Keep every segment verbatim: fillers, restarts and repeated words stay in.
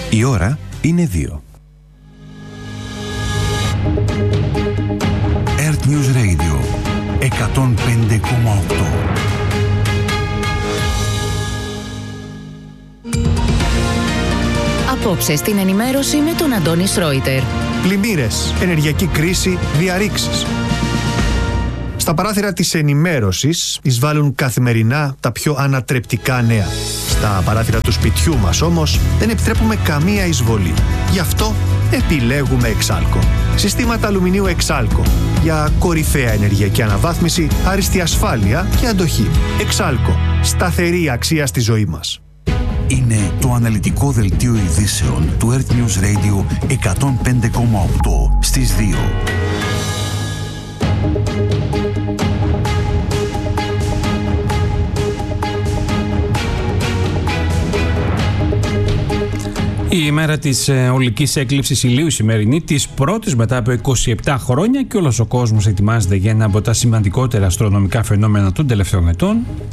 Η ώρα είναι δύο. Earth News Radio εκατόν πέντε κόμμα οκτώ. Απόψε στην ενημέρωση με τον Αντώνη Σρόιτερ. Πλημμύρες, ενεργειακή κρίση, διαρρήξεις. Στα παράθυρα της ενημέρωσης εισβάλλουν καθημερινά τα πιο ανατρεπτικά νέα. Στα παράθυρα του σπιτιού μας όμως δεν επιτρέπουμε καμία εισβολή. Γι' αυτό επιλέγουμε Εξάλκο. Συστήματα αλουμινίου Εξάλκο για κορυφαία ενεργειακή αναβάθμιση, άριστη ασφάλεια και αντοχή. Εξάλκο. Σταθερή αξία στη ζωή μας. Είναι το αναλυτικό δελτίο ειδήσεων του Earth News Radio εκατόν πέντε κόμμα οκτώ στις δύο. Η ημέρα της ε, ολικής έκλειψης ηλίου η σημερινή, της πρώτης μετά από είκοσι επτά χρόνια, και όλος ο κόσμος ετοιμάζεται για ένα από τα σημαντικότερα αστρονομικά φαινόμενα των τελευταίων ετών.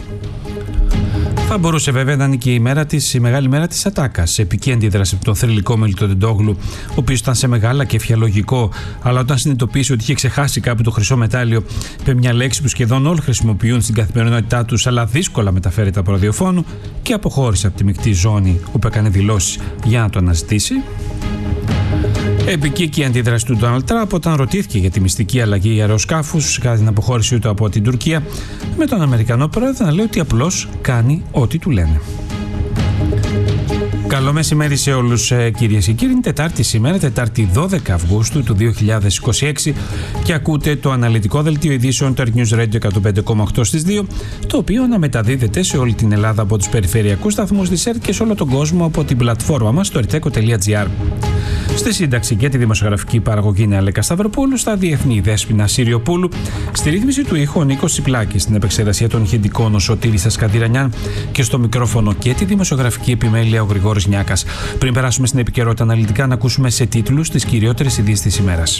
Θα μπορούσε βέβαια να είναι και η, μέρα της, η μεγάλη μέρα της ατάκας. Επική αντίδραση από τον θρυλικό Μελιτό Τεντόγλου, ο οποίος ήταν σε μεγάλα κέφια λογικό, αλλά όταν συνειδητοποίησε ότι είχε ξεχάσει κάπου το χρυσό μετάλλιο, είπε μια λέξη που σχεδόν όλοι χρησιμοποιούν στην καθημερινότητά τους, αλλά δύσκολα μεταφέρεται από ραδιοφώνου, και αποχώρησε από τη μεικτή ζώνη όπου έκανε δηλώσεις για να το αναζητήσει. Επική και η αντίδραση του Ντόναλντ Τραμπ όταν ρωτήθηκε για τη μυστική αλλαγή αεροσκάφους κατά την αποχώρησή του από την Τουρκία, με τον Αμερικανό πρόεδρο να λέει ότι απλώς κάνει ό,τι του λένε. Καλό μεσημέρι σε όλους, κυρίες και κύριοι. Είναι Τετάρτη σήμερα, Τετάρτη δώδεκα Αυγούστου του δύο χιλιάδες είκοσι έξι, και ακούτε το αναλυτικό δελτίο ειδήσεων του Earth News Radio εκατόν πέντε κόμμα οκτώ στις δύο, το οποίο αναμεταδίδεται σε όλη την Ελλάδα από τους περιφερειακούς σταθμούς της ΕΡΤ και σε όλο τον κόσμο από την πλατφόρμα μας στο ερτέκο τελεία τζι άρ. Στη σύνταξη και τη δημοσιογραφική παραγωγή είναι Αλέκα Σταυροπούλου, στα διεθνή Δέσποινα Συριοπούλου, στη ρύθμιση του ήχου ο Νίκος Τσιπλάκης, στην επεξεργασία των ηχητικών ο Σωτήρης Ασκαντηρανιάν και στο μικρόφωνο και τη δημοσιογραφική επιμέλεια ο Γρηγόρης Νιάκας. Πριν περάσουμε στην επικαιρότητα αναλυτικά, να ακούσουμε σε τίτλους τις κυριότερες ειδήσεις της ημέρας.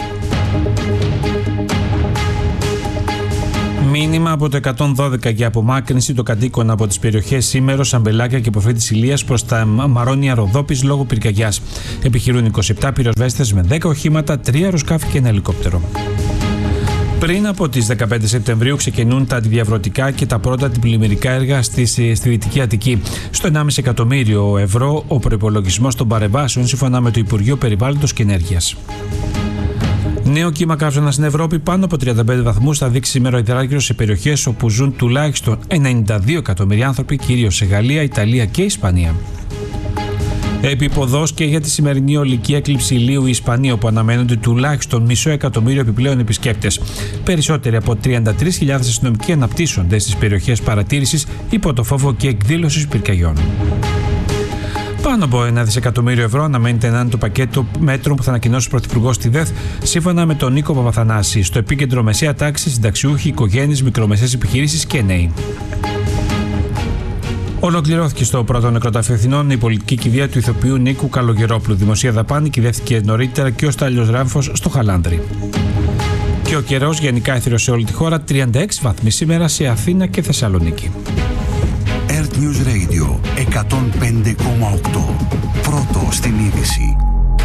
Μήνυμα από το εκατόν δώδεκα για απομάκρυνση των κατοίκων από τις περιοχές Σήμερος, Αμπελάκια και Προφήτης Ηλίας προς τα Μαρόνια Ροδόπης λόγω πυρκαγιάς. Επιχειρούν είκοσι επτά πυροσβέστες με δέκα οχήματα, τρία αεροσκάφη και ένα ελικόπτερο. Πριν από τις δεκαπέντε Σεπτεμβρίου ξεκινούν τα αντιδιαβρωτικά και τα πρώτα αντιπλημμυρικά έργα στη, στη Δυτική Αττική. Στο ενάμιση εκατομμύριο ευρώ ο προϋπολογισμός των παρεμβάσεων, σύμφωνα με το Υπουργείο Περιβάλλοντος και Ενέργειας. Νέο κύμα καύσωνα στην Ευρώπη, πάνω από τριάντα πέντε βαθμούς, θα δείξει σήμερα ο υδράργυρος σε περιοχές όπου ζουν τουλάχιστον ενενήντα δύο εκατομμύρια άνθρωποι, κυρίως σε Γαλλία, Ιταλία και Ισπανία. Επίποδος και για τη σημερινή ολική έκλειψη ηλίου η Ισπανία, όπου αναμένονται τουλάχιστον μισό εκατομμύριο επιπλέον επισκέπτες. Περισσότεροι από τριάντα τρεις χιλιάδες αστυνομικοί αναπτύσσονται στις περιοχές παρατήρησης υπό το φόβο και εκδήλωσης πυρκαγιών. Πάνω από ένα δισεκατομμύριο ευρώ αναμένεται να είναι το πακέτο μέτρων που θα ανακοινώσει ο Πρωθυπουργός στη ΔΕΘ, σύμφωνα με τον Νίκο Παπαθανάση. Στο επίκεντρο μεσαία τάξη, συνταξιούχοι, οικογένειες, μικρομεσαίες επιχειρήσεις και νέοι. Ολοκληρώθηκε στο πρώτο νεκροταφείο Αθηνών η πολιτική κηδεία του ηθοποιού Νίκου Καλογερόπουλου. Δημοσία δαπάνη κυδεύτηκε νωρίτερα και ο Στάλιος Ράμφος στο Χαλάνδρι. Και ο καιρός γενικά έθριος σε όλη τη χώρα, τριάντα έξι βαθμοί σήμερα σε Αθήνα και Θεσσαλονίκη. Earth News Radio εκατόν πέντε κόμμα οκτώ. Πρώτο στην είδηση.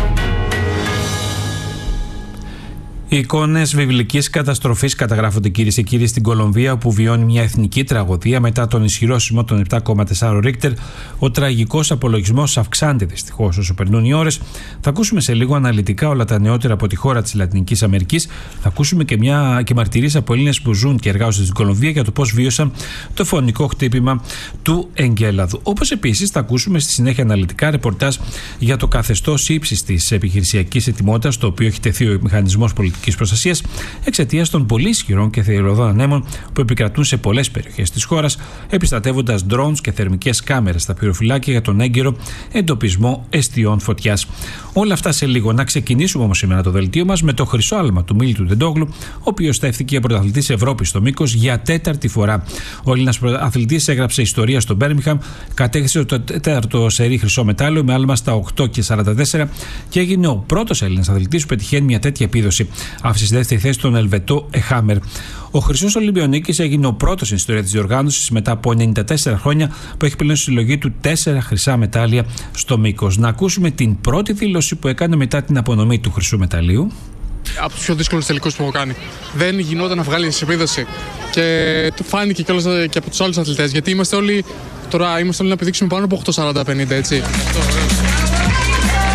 Οι εικόνες βιβλικής καταστροφής καταγράφονται, κυρίες και κύριοι, στην Κολομβία, όπου βιώνει μια εθνική τραγωδία μετά τον ισχυρό σεισμό των επτά κόμμα τέσσερα Ρίκτερ. Ο τραγικός απολογισμός αυξάνεται δυστυχώς όσο περνούν οι ώρες. Θα ακούσουμε σε λίγο αναλυτικά όλα τα νεότερα από τη χώρα της Λατινικής Αμερικής. Θα ακούσουμε και, μια, και μαρτυρίες από Έλληνες που ζουν και εργάζονται στην Κολομβία για το πώς βίωσαν το φωνικό χτύπημα του εγκέλαδου. Όπως επίσης θα ακούσουμε στη συνέχεια αναλυτικά ρεπορτάζ για το καθεστώς ύψης της επιχειρησιακής ετοιμότητας, το οποίο έχει τεθεί ο μηχανισμός πολιτικής προστασίας εξαιτίας των πολύ ισχυρών και θηροδών ανέμων που επικρατούν σε πολλές περιοχές της χώρας, επιστρατεύοντας drones και θερμικές κάμερες στα πυροφυλάκια για τον έγκαιρο εντοπισμό εστιών φωτιάς. Όλα αυτά σε λίγο. Να ξεκινήσουμε όμως σήμερα το δελτίο μας με το χρυσό άλμα του Μίλιτου Τεντόγλου, ο οποίος στέφθηκε πρωταθλητής Ευρώπης στο μήκος για τέταρτη φορά. Ο Έλληνας πρωταθλητής έγραψε ιστορία στο Μπέρμιγχαμ, κατέκτησε το τέταρτο σερί χρυσό μετάλλιο με άλμα στα οκτώ και σαράντα τέσσερα και έγινε ο πρώτος Έλληνας αθλητής που πετυχαίνει μια τέτοια επίδοση. άφησε στη δεύτερη θέση τον Ελβετό Εχάμερ. Ο Χρυσός Ολυμπιονίκης έγινε ο πρώτος στην ιστορία της διοργάνωσης μετά από ενενήντα τέσσερα χρόνια που έχει πλέον στη συλλογή του τέσσερα χρυσά μετάλλια στο μήκος. Να ακούσουμε την πρώτη δήλωση που έκανε μετά την απονομή του χρυσού μεταλλίου. Από τους πιο δύσκολους τελικούς που έχω κάνει. Δεν γινόταν να βγάλει επίδοση. Και το φάνηκε κιόλας και από τους άλλους αθλητές. Γιατί είμαστε όλοι, τώρα είμαστε όλοι να πηδήξουμε πάνω από οκτώ σαράντα πενήντα, έτσι.